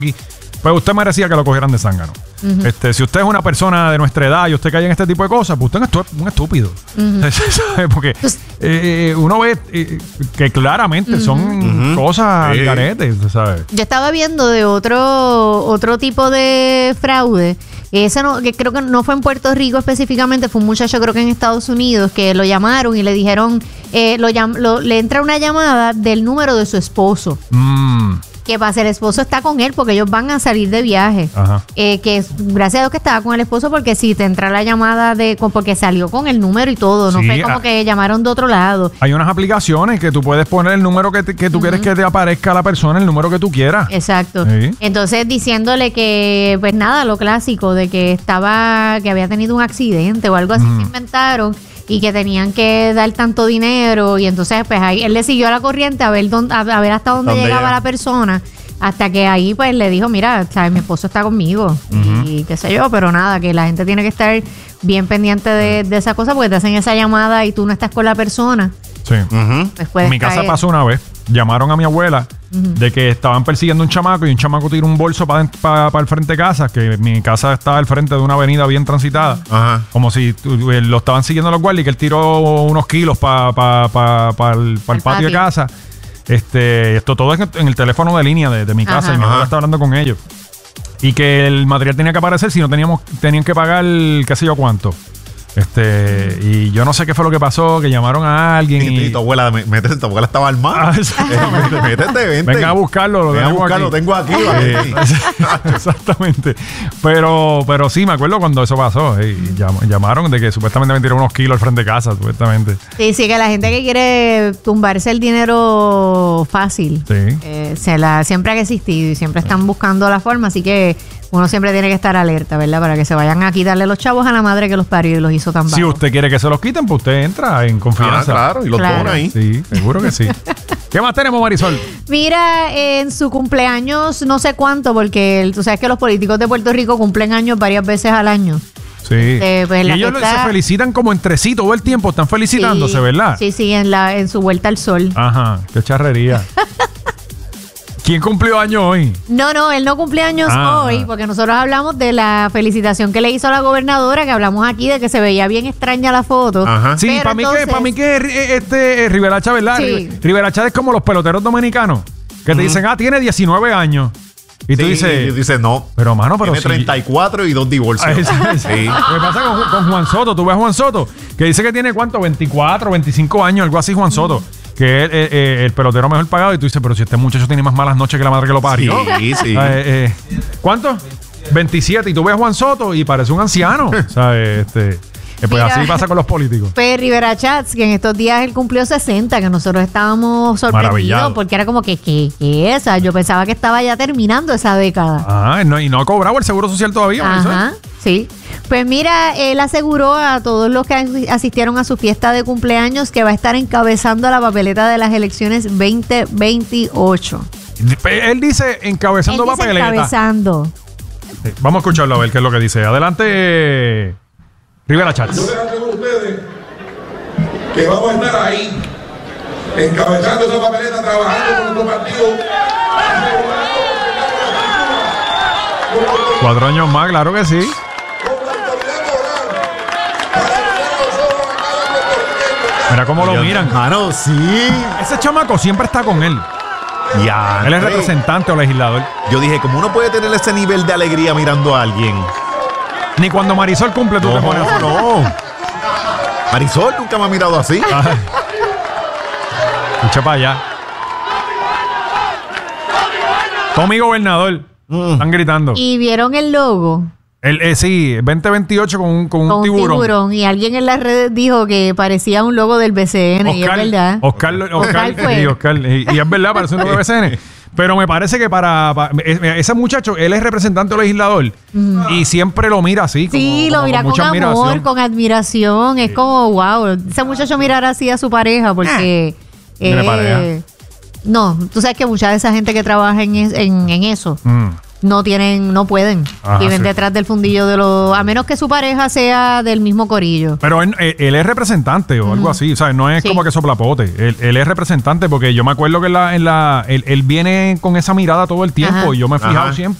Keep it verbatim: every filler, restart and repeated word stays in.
pues usted merecía que lo cogieran de zángano. Uh-huh. Este, si usted es una persona de nuestra edad y usted cae en este tipo de cosas, pues usted es un estúpido. Uh-huh. ¿Sabe? Porque eh, uno ve eh, que claramente uh-huh. son uh-huh. cosas sí. caretes, ¿sabes? Yo estaba viendo de otro, otro tipo de fraude. Ese no, que creo que no fue en Puerto Rico específicamente, fue un muchacho creo que en Estados Unidos que lo llamaron y le dijeron, eh, lo, lo, le entra una llamada del número de su esposo. Mm. Que pasa, el esposo está con él porque ellos van a salir de viaje. Ajá. Eh, que gracias a Dios que estaba con el esposo, porque si te entra la llamada de porque salió con el número y todo, no sí, fue como a, que llamaron de otro lado. Hay unas aplicaciones que tú puedes poner el número que, te, que tú uh-huh. quieres que te aparezca a la persona, el número que tú quieras. Exacto. Sí. Entonces diciéndole que, pues nada, lo clásico de que estaba, que había tenido un accidente o algo así uh-huh. que inventaron. Y que tenían que dar tanto dinero. Y entonces, pues ahí él le siguió a la corriente a ver dónde, a ver hasta dónde, dónde llegaba llega? la persona. Hasta que ahí, pues, le dijo, mira, ¿sabes? Mi esposo está conmigo. Uh-huh. Y qué sé yo, pero nada, que la gente tiene que estar bien pendiente de, de esa cosa porque te hacen esa llamada y tú no estás con la persona. Sí. Uh-huh. Pues en mi casa caer. pasó una vez. Llamaron a mi abuela uh-huh. de que estaban persiguiendo un chamaco y un chamaco tiró un bolso para pa, pa el frente de casa, que mi casa estaba al frente de una avenida bien transitada. Uh-huh. Como si tu, lo estaban siguiendo los guardias y que él tiró unos kilos para pa, pa, pa el, pa el, el patio, patio de casa. Este, esto todo es en el teléfono de línea de, de mi casa. Ajá. Y mi abuela está hablando con ellos. Y que el material tenía que aparecer si no teníamos, tenían que pagar qué sé yo cuánto. Este, y yo no sé qué fue lo que pasó, que llamaron a alguien. Y, y tu abuela, métete, tu abuela estaba armada. Ah, exactamente. Métete, vente. Venga a buscarlo, lo Venga tengo a buscarlo, aquí. tengo aquí. Eh, exactamente. Pero, pero sí, me acuerdo cuando eso pasó. Y llam- llamaron de que supuestamente me tiraron unos kilos al frente de casa, supuestamente. Sí, sí, que la gente que quiere tumbarse el dinero fácil, sí. eh, se la, siempre ha existido y siempre están buscando la forma, así que uno siempre tiene que estar alerta, ¿verdad? Para que se vayan a quitarle los chavos a la madre que los parió y los hizo tan bajos. Si usted quiere que se los quiten, pues usted entra en confianza. Ah, claro, y los claro. pone ahí. Sí, seguro que sí. ¿Qué más tenemos, Marisol? Mira, en su cumpleaños, no sé cuánto, porque tú sabes que los políticos de Puerto Rico cumplen años varias veces al año. Sí. Este, pues, y ellos está... se felicitan como entre sí todo el tiempo, están felicitándose, sí, ¿verdad? Sí, sí, en, la, en su vuelta al sol. Ajá, qué charrería. ¿Quién cumplió años hoy? No, no, él no cumple años ah, hoy, porque nosotros hablamos de la felicitación que le hizo a la gobernadora, que hablamos aquí de que se veía bien extraña la foto. Ajá. Sí, para mí que, para mí que este Rivera Chávez, ¿verdad? Sí. Rivera Chávez es como los peloteros dominicanos, que uh-huh. te dicen, ah, tiene diecinueve años. Y tú sí, dices, y dices, no. Pero, mano, pero tiene treinta y cuatro y dos divorcios. Ah, sí. ¿Qué pasa con, con Juan Soto? Tú ves a Juan Soto, que dice que tiene, ¿cuánto? veinticuatro, veinticinco años, algo así, Juan Soto. Uh-huh. Que es eh, eh, el pelotero mejor pagado. Y tú dices, pero si este muchacho tiene más malas noches que la madre que lo parió. Sí, sí. Eh, eh, ¿Cuánto? veintisiete. Y tú ves a Juan Soto y parece un anciano. ¿Sabes? Este, eh, pues Mira, así pasa con los políticos. Pues Rivera Chats, que en estos días él cumplió sesenta, que nosotros estábamos sorprendidos porque era como que, ¿qué es esa? Yo pensaba que estaba ya terminando esa década. Ah, no, y no ha cobrado el seguro social todavía. Ajá, sí. Pues mira, él aseguró a todos los que asistieron a su fiesta de cumpleaños que va a estar encabezando la papeleta de las elecciones veinte veintiocho. Él dice encabezando él dice papeleta. Encabezando. Sí, vamos a escucharlo a ver qué es lo que dice. Adelante, Rivera Chats. Yo les aseguro a ustedes que vamos a estar ahí, encabezando esa papeleta, trabajando con nuestro partido. Cuatro años más, claro que sí. Mira cómo lo miran. Mano, sí. Ese chamaco siempre está con él. Ya. Él es representante o legislador. Yo dije, ¿cómo uno puede tener ese nivel de alegría mirando a alguien? Ni cuando Marisol cumple tú no, te pones. No. Marisol nunca me ha mirado así. Escucha para allá. Tommy gobernador. Mm. Están gritando. ¿Y vieron el logo? El, eh, sí, veinte veintiocho con un, con un, con tiburón. un tiburón. Y alguien en las redes dijo que parecía un logo del B C N. Oscar, y es verdad. Oscar, Oscar, Oscar, fue. Y, Oscar y, y es verdad, parece un logo del B C N. Pero me parece que para, para ese muchacho, él es representante o legislador mm. y siempre lo mira así. Como, sí, lo como mira con, con amor, admiración. con admiración. Es sí. como, wow, ese muchacho mirar así a su pareja porque... ¿Tiene eh, pareja? No, tú sabes que mucha de esa gente que trabaja en, en, en eso... Mm. no tienen, no pueden. Ajá, Viven sí. detrás del fundillo de los... A menos que su pareja sea del mismo corillo. Pero él, él es representante o algo así, o sea, no es Sí. como que soplapote. Él, él es representante porque yo me acuerdo que en la, en la, él, él viene con esa mirada todo el tiempo Ajá. y yo me he fijado Ajá. siempre.